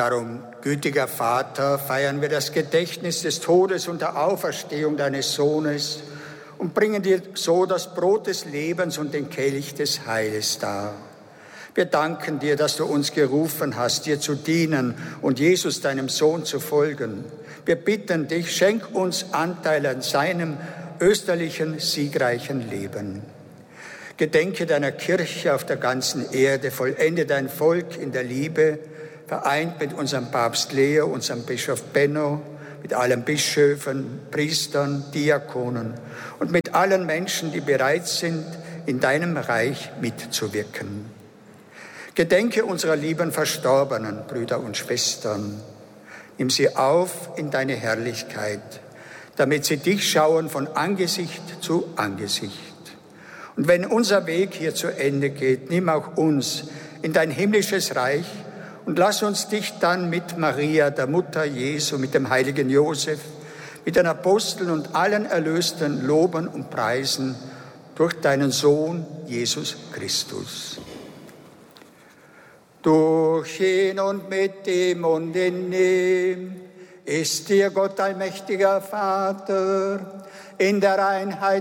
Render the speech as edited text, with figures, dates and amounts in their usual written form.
Darum, gütiger Vater, feiern wir das Gedächtnis des Todes und der Auferstehung deines Sohnes und bringen dir so das Brot des Lebens und den Kelch des Heiles dar. Wir danken dir, dass du uns gerufen hast, dir zu dienen und Jesus, deinem Sohn, zu folgen. Wir bitten dich, schenk uns Anteil an seinem österlichen, siegreichen Leben. Gedenke deiner Kirche auf der ganzen Erde, vollende dein Volk in der Liebe, vereint mit unserem Papst Leo, unserem Bischof Benno, mit allen Bischöfen, Priestern, Diakonen und mit allen Menschen, die bereit sind, in deinem Reich mitzuwirken. Gedenke unserer lieben verstorbenen Brüder und Schwestern. Nimm sie auf in deine Herrlichkeit, damit sie dich schauen von Angesicht zu Angesicht. Und wenn unser Weg hier zu Ende geht, nimm auch uns in dein himmlisches Reich und lass uns dich dann mit Maria, der Mutter Jesu, mit dem heiligen Josef, mit den Aposteln und allen Erlösten loben und preisen durch deinen Sohn Jesus Christus. Durch ihn und mit ihm und in ihm ist dir Gott allmächtiger Vater in der Einheit